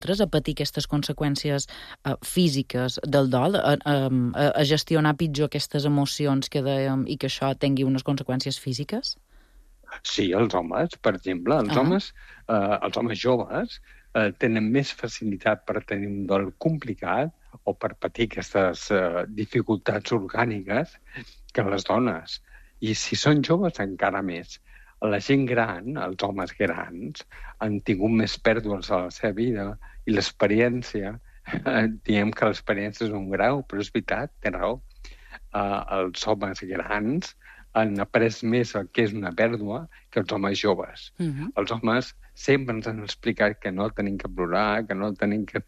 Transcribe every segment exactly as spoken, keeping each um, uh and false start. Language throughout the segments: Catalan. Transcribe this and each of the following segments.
a patir aquestes conseqüències uh, físiques del dol, a, a, a gestionar pitjor aquestes emocions que dèiem i que això tingui unes conseqüències físiques? Sí, els homes, per exemple, els, Ah. homes, eh, els homes joves eh, tenen més facilitat per tenir un dol complicat o per patir aquestes eh, dificultats orgàniques que les dones. I si són joves, encara més. La gent gran, els homes grans, han tingut més pèrdues a la seva vida i l'experiència, eh, diem que l'experiència és un grau, però és veritat, té raó. Eh, els homes grans han après més el que és una pèrdua que els homes joves. Uh-huh. Els homes sempre ens han explicat que no tenim que plorar, que no tenim que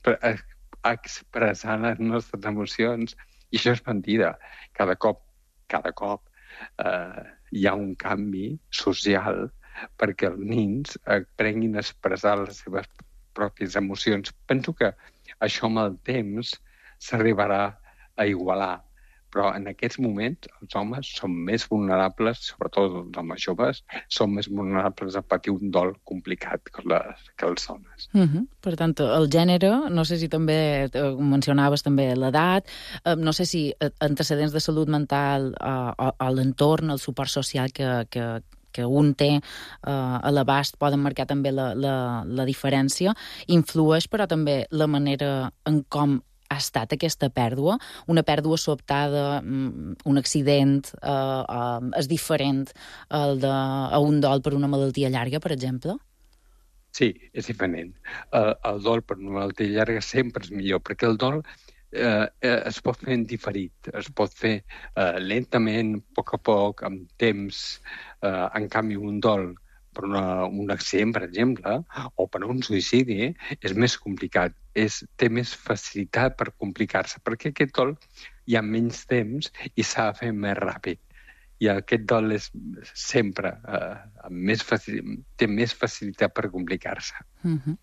expressar les nostres emocions, i això és mentida. Cada cop, cada cop eh, hi ha un canvi social perquè els nins aprenguin a expressar les seves pròpies emocions. Penso que això amb el temps s'arribarà a igualar. Però en aquests moments els homes són més vulnerables, sobretot els homes joves, són més vulnerables a patir un dol complicat que les, que les dones. Uh-huh. Per tant, el gènere, no sé si també mencionaves també l'edat, eh, no sé si antecedents de salut mental eh, a l'entorn, el suport social que, que, que un té eh, a l'abast poden marcar també la, la, la diferència, influeix però també la manera en com ha estat aquesta pèrdua, una pèrdua sobtada, un accident, eh, eh, és diferent el de, a un dol per una malaltia llarga, per exemple? Sí, és diferent. Uh, el dol per una malaltia llarga sempre és millor, perquè el dol eh, es pot fer en diferit, es pot fer eh, lentament, a poc a poc, amb temps. Eh, en canvi, un dol per una, un accident, per exemple, o per un suïcidi, és més complicat. És, té més facilitat per complicar-se, perquè aquest dol hi ha menys temps i s'ha de fer més ràpid. I aquest dol és sempre eh, més facil, té més facilitat per complicar-se. Uh-huh.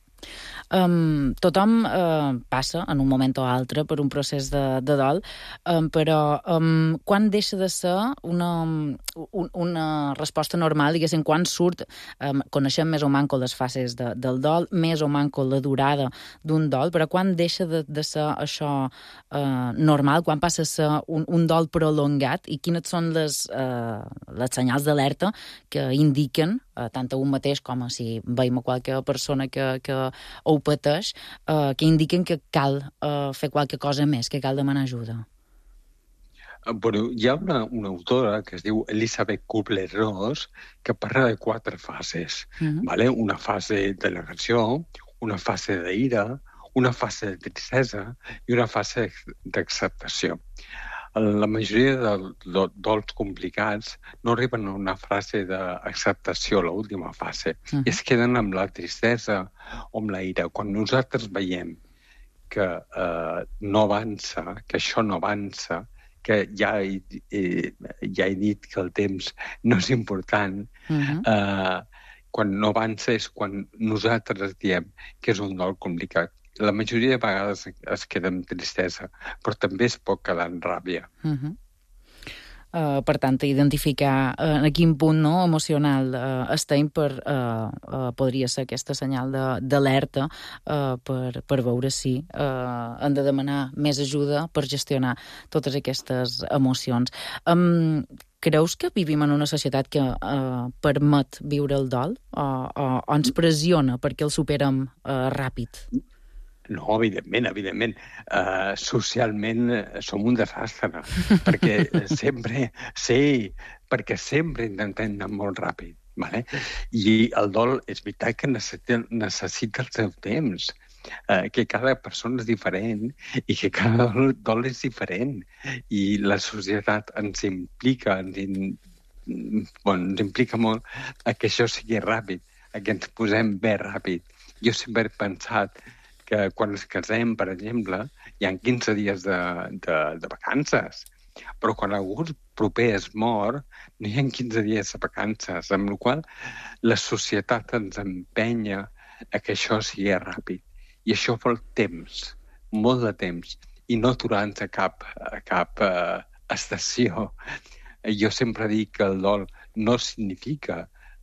Um, tothom uh, passa en un moment o altre per un procés de, de dol, um, però um, quan deixa de ser una, un, una resposta normal, diguéssim, quan surt, um, coneixem més o manco les fases de, del dol, més o manco la durada d'un dol, però quan deixa de, de ser això uh, normal, quan passa a ser un, un dol prolongat, i quines són les, uh, les senyals d'alerta que indiquen, uh, tant a un mateix com a si veiem a qualque persona que, que o ho pateix, eh, que indiquen que cal eh, fer qualque cosa més, que cal demanar ajuda. Bueno, hi ha una, una autora que es diu Elisabeth Kubler-Ross que parla de quatre fases. Uh-huh. ¿Vale? Una fase de negació, una fase d'ira, una fase de tristesa i una fase d'acceptació. La majoria de dols complicats no arriben a una fase d'acceptació, l'última fase, uh-huh. i es queden amb la tristesa o amb la ira. Quan nosaltres veiem que eh, no avança, que això no avança, que ja he, eh, ja he dit que el temps no és important, uh-huh. eh, quan no avança és quan nosaltres diem que és un dol complicat. La majoria de vegades es queda amb tristesa, però també es pot quedar en ràbia. Uh-huh. Uh, per tant, identificar uh, en quin punt no, emocional uh, estem per, uh, uh, podria ser aquesta senyal d'alerta uh, per, per veure si uh, hem de demanar més ajuda per gestionar totes aquestes emocions. Um, creus que vivim en una societat que uh, permet viure el dol o, o, o ens pressiona perquè el superem uh, ràpid? No, evidentment, evidentment. Uh, socialment som un desastre, perquè sempre, sí, perquè sempre intentem anar molt ràpid. Vale? I el dol és veritat que necessita, necessita el seu temps, uh, que cada persona és diferent i que cada dol, dol és diferent. I la societat ens implica, ens, in, bueno, ens implica molt a que això sigui ràpid, a que ens posem bé ràpid. Jo sempre he pensat que quan ens casem, per exemple, hi ha quinze dies de, de, de vacances. Però quan algú proper es mor, no hi ha quinze dies de vacances, amb la qual la societat ens empenya a que això sigui ràpid. I això vol temps, molt de temps, i no aturar-nos a cap, a cap uh, estació. Jo sempre dic que el dol no significa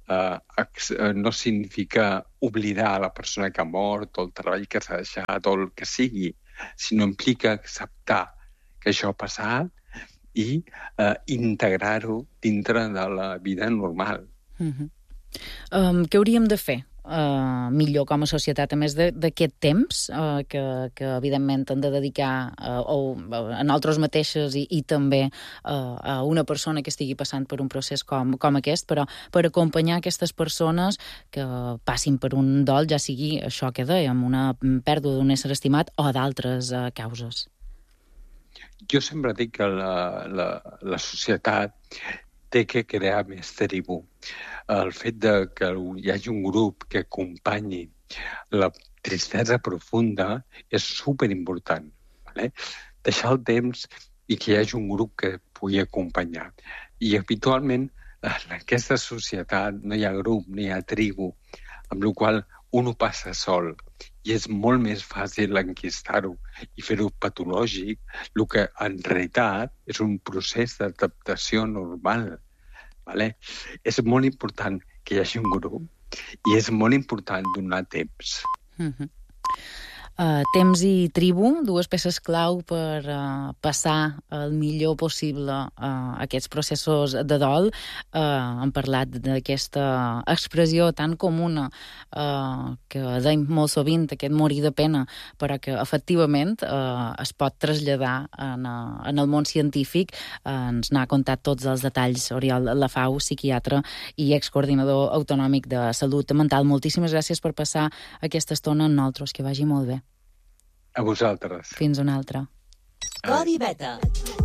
eh, no significa oblidar la persona que ha mort o el treball que s'ha deixat o el que sigui, sinó implica acceptar que això ha passat i eh, integrar-ho dintre de la vida normal. Uh-huh. Um, què hauríem de fer uh, millor com a societat, a més d'aquest temps uh, que, que evidentment hem de dedicar uh, o, a nosaltres mateixes i, i també uh, a una persona que estigui passant per un procés com, com aquest, però per acompanyar aquestes persones que passin per un dol, ja sigui això que dèiem, una pèrdua d'un ésser estimat o d'altres uh, causes? Jo sempre dic que la, la, la societat té que crear més tribu. El fet de que hi hagi un grup que acompanyi la tristesa profunda és superimportant. Vale? Deixar el temps i que hi hagi un grup que pugui acompanyar. I habitualment en aquesta societat no hi ha grup, no hi ha tribu, amb la qual un ho passa sol i és molt més fàcil enquistar-ho i fer-ho patològic, el que en realitat és un procés d'adaptació normal. Vale? És molt important que hi hagi un grup i és molt important donar temps. Mm-hmm. Uh, temps i tribu, dues peces clau per uh, passar el millor possible uh, aquests processos de dol. Uh, hem parlat d'aquesta expressió tan comuna uh, que deim molt sovint, aquest morir de pena, però que efectivament uh, es pot traslladar en, uh, en el món científic. Uh, ens n'ha contat tots els detalls Oriol Lafau, psiquiatre i excoordinador autonòmic de salut mental. Moltíssimes gràcies per passar aquesta estona amb nosaltres. Que vagi molt bé. A vosaltres. Fins una altra. Codi Beta.